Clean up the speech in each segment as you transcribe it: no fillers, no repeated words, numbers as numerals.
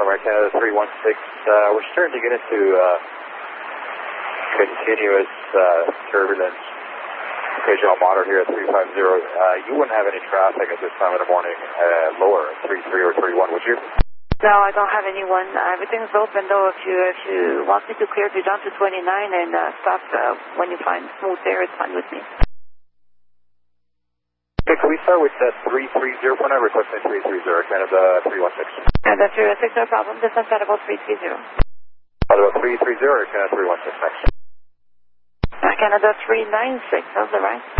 Canada 316. We're starting to get into continuous turbulence. Occasional monitor here at 350. You wouldn't have any traffic at this time of the morning lower, 33 or 31, would you? No, I don't have anyone. Everything's open though. If you want me to clear to down to 29 and stop when you find smooth air, it's fine with me. Okay, can we start with 330 for now? Requesting 330, Canada 316. Canada 316, no problem. Distance at about 330. About 330, Canada 316 next. Canada 396, how's the right?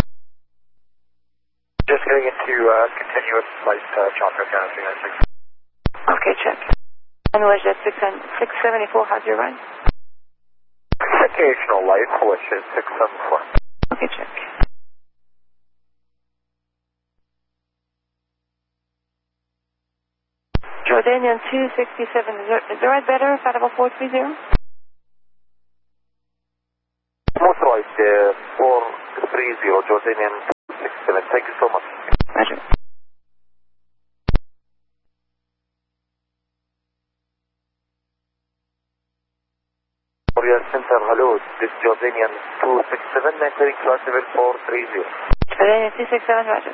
Just getting into continuous flight, Chalmers, Canada 396. Okay, check. And was that 674, how's your right? Occasional light, which is 674. Okay, check. Jordanian 267, is the right better, Fat about 430? Most right, 430, Jordanian 267, thank you so much. Roger. Korea Center, hello, this is Jordanian 267, entering flight level 430. Jordanian 267, roger.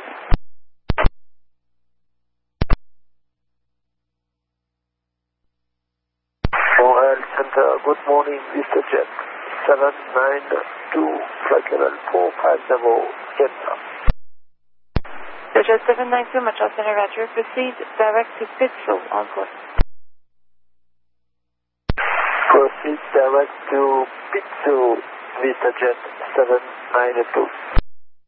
OL Center, good morning, Mr. Jet. 792, flight level 450, Jeddah. Jet 792, Machal Center, roger. Proceed direct to Pittsville, on course. Proceed direct to Pittsville, Mr. Jet 792.